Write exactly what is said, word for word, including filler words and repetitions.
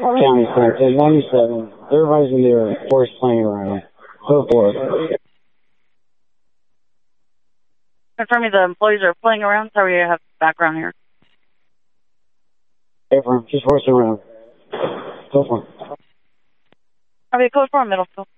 County Center, ten ninety-seven. Everybody's in there, of course, playing around. Go for it. Confirm me the employees are playing around. Sorry, I have background here. Everyone, just horsing around. Go for it. Okay, code four, Middlefield.